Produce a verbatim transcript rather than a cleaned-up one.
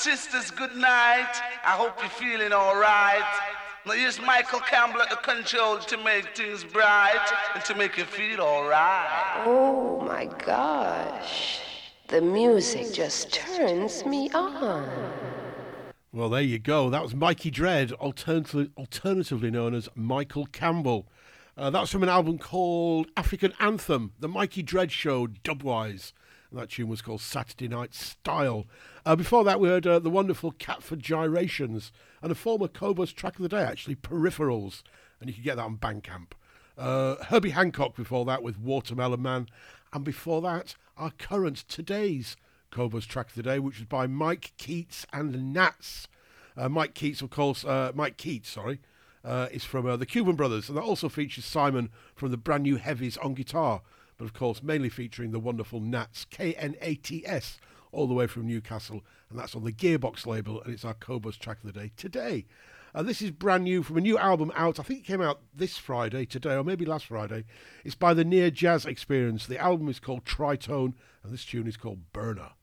sisters, good night. I hope you're feeling alright. Now here's Michael Campbell at the control to make things bright and to make you feel alright. Oh my gosh. The music just turns me on. Well, there you go. That was Mikey Dread, alternatively, alternatively known as Michael Campbell. Uh, that's from an album called African Anthem, The Mikey Dread Show, dubwise. And that tune was called Saturday Night Style. Uh, before that, we heard uh, the wonderful Catford Gyrations and a former Cobus track of the day, actually, Peripherals. And you can get that on Bandcamp. Uh, Herbie Hancock before that with Watermelon Man. And before that, our current, today's Cobus track of the day, which was by Mike Keats and Nats. Uh, Mike Keats, of course, uh, Mike Keats, sorry, uh, is from uh, the Cuban Brothers. And that also features Simon from the Brand New Heavies on guitar. But of course, mainly featuring the wonderful Nats, K N A T S, all the way from Newcastle. And that's on the Gearbox label, and it's our Cobus track of the day today. Uh, this is brand new from a new album out. I think it came out this Friday, today, or maybe last Friday. It's by the Near Jazz Experience. The album is called Tritone, and this tune is called Burner.